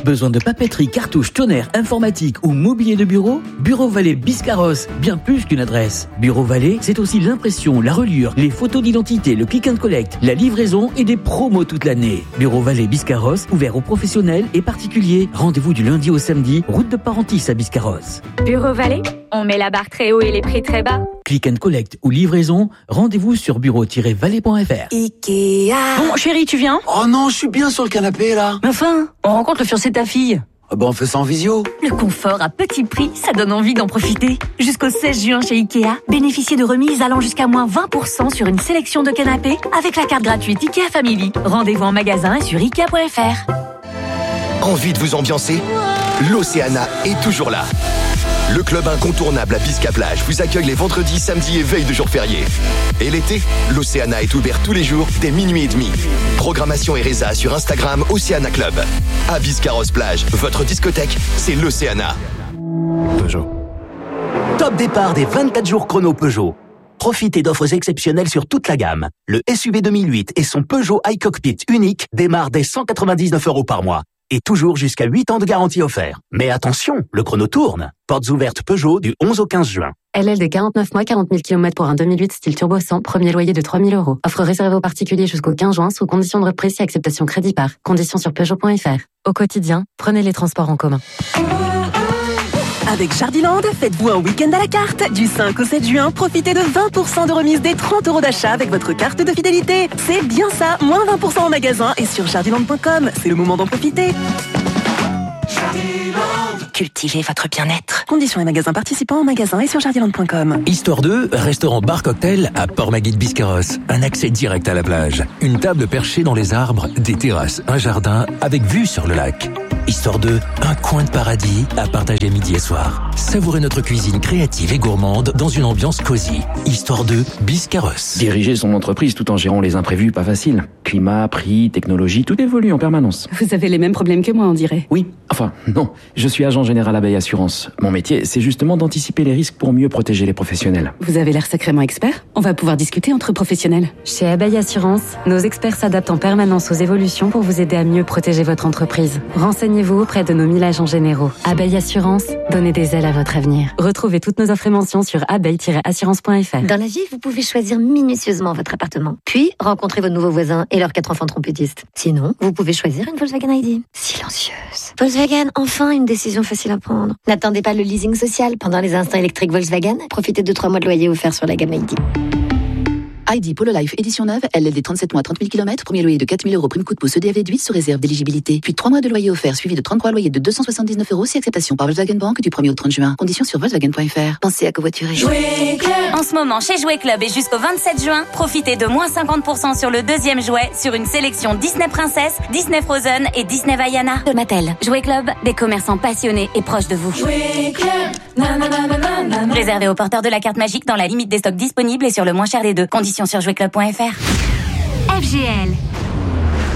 Besoin de papeterie, cartouches, tonnerre, informatique ou mobilier de bureau? Bureau Vallée Biscarrosse, bien plus qu'une adresse. Bureau Vallée, c'est aussi l'impression, la reliure, les photos d'identité, le click and collect, la livraison et des promos toute l'année. Bureau Vallée Biscarrosse, ouvert aux professionnels et particuliers. Rendez-vous du lundi au samedi, route de Parentis à Biscarrosse. Bureau Vallée, on met la barre très haut et les prix très bas. Click and collect ou livraison, rendez-vous sur bureau-vallée.fr. Ikea. Bon, chérie, tu viens? Oh non, je suis bien sur le canapé, là. Mais enfin, on rencontre le fiancé de ta fille. Ah bah on fait ça en visio. Le confort à petit prix, ça donne envie d'en profiter. Jusqu'au 16 juin chez Ikea, bénéficiez de remises allant jusqu'à moins 20% sur une sélection de canapés avec la carte gratuite Ikea Family. Rendez-vous en magasin et sur Ikea.fr. Envie de vous ambiancer? L'Océana est toujours là. Le club incontournable à Bisca-Plage vous accueille les vendredis, samedis et veilles de jours fériés. Et l'été, l'Océana est ouvert tous les jours dès minuit et demi. Programmation et résa sur Instagram Océana Club. À Biscarrosse-Plage, votre discothèque, c'est l'Océana. Peugeot. Top départ des 24 jours chrono Peugeot. Profitez d'offres exceptionnelles sur toute la gamme. Le SUV 2008 et son Peugeot iCockpit unique démarrent dès 199 € par mois. Et toujours jusqu'à 8 ans de garantie offert. Mais attention, le chrono tourne. Portes ouvertes Peugeot du 11 au 15 juin. LLD 49 mois, 40 000 km pour un 2008 style turbo 100, premier loyer de 3 000 €. Offre réservée aux particuliers jusqu'au 15 juin sous conditions de reprise et acceptation crédit par. Conditions sur Peugeot.fr. Au quotidien, prenez les transports en commun. Avec Jardiland, faites-vous un week-end à la carte. Du 5 au 7 juin, profitez de 20% de remise des 30 € d'achat avec votre carte de fidélité. C'est bien ça, moins 20% en magasin et sur jardiland.com. C'est le moment d'en profiter. Cultivez votre bien-être. Conditions et magasins participants en magasin et sur jardiland.com. Histoire 2, restaurant bar cocktail à Port-Magui de Biscarrosse. Un accès direct à la plage. Une table perchée dans les arbres, des terrasses, un jardin avec vue sur le lac. Histoire 2, un coin de paradis à partager midi et soir. Savourez notre cuisine créative et gourmande dans une ambiance cosy. Histoire 2, Biscarrosse. Diriger son entreprise tout en gérant les imprévus, pas facile. Climat, prix, technologie, tout évolue en permanence. Vous avez les mêmes problèmes que moi, on dirait. Oui, enfin, non. Je suis agent général Abeille Assurance. Mon métier, c'est justement d'anticiper les risques pour mieux protéger les professionnels. Vous avez l'air sacrément expert. On va pouvoir discuter entre professionnels. Chez Abeille Assurance, nos experts s'adaptent en permanence aux évolutions pour vous aider à mieux protéger votre entreprise. Renseignez-vous auprès de nos 1000 agents généraux. Abeille Assurance, donnez des ailes à votre avenir. Retrouvez toutes nos offres et mentions sur abeille-assurance.fr. Dans la vie, vous pouvez choisir minutieusement votre appartement. Puis, rencontrer vos nouveaux voisins et leurs 4 enfants trompettistes. Sinon, vous pouvez choisir une Volkswagen ID. Silencieuse. Volkswagen, enfin une décision facile à prendre. N'attendez pas le leasing social. Pendant les instants électriques Volkswagen, profitez de 3 mois de loyer offerts sur la gamme ID. ID Polo Life édition neuve, LLD 37 mois 30 000 km, premier loyer de 4 000 € prime coup de pouce EDF déduit sous réserve d'éligibilité. Puis 3 mois de loyer offert suivi de 33 loyers de 279 € si acceptation par Volkswagen Bank du 1er au 30 juin. Conditions sur Volkswagen.fr. Pensez à covoiturer. Jouet Club. En ce moment, chez Jouet Club et jusqu'au 27 juin, profitez de moins 50% sur le deuxième jouet sur une sélection Disney Princess, Disney Frozen et Disney Vaiana. De Mattel. Jouet Club, des commerçants passionnés et proches de vous. Jouet Club. Réservé aux porteurs de la carte magique dans la limite des stocks disponibles et sur le moins cher des deux. Conditions sur jouetclub.fr. FGL,